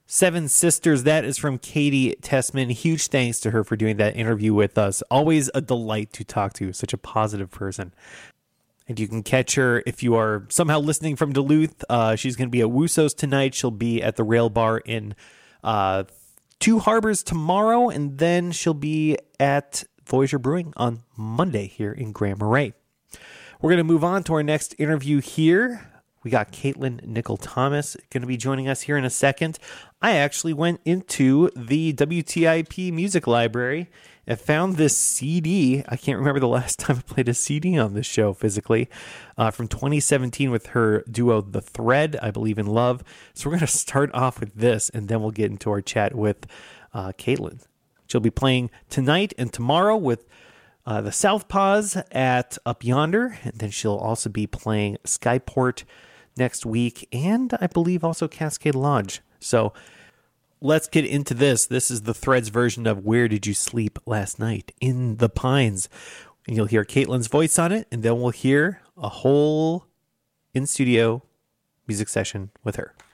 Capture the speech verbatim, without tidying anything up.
Seven Sisters, that is from Katie Tessman. Huge thanks to her for doing that interview with us. Always a delight to talk to. Such a positive person. And you can catch her if you are somehow listening from Duluth. Uh, she's going to be at Wusos tonight. She'll be at the Rail Bar in uh, Two Harbors tomorrow. And then she'll be at Voyager Brewing on Monday here in Grand Marais. We're going to move on to our next interview here. We got Caitlin Nicol-Thomas going to be joining us here in a second. I actually went into the W T I P Music Library and found this C D. I can't remember the last time I played a C D on this show physically, uh, from twenty seventeen with her duo The Thread, I Believe in Love. So we're going to start off with this, and then we'll get into our chat with uh, Caitlin. She'll be playing tonight and tomorrow with uh, the Southpaws at Up Yonder, and then she'll also be playing Skyport next week, and I believe also Cascade Lodge. So let's get into this. This is the Threads version of Where Did You Sleep Last Night? In the Pines. And you'll hear Caitlin's voice on it, and then we'll hear a whole in-studio music session with her.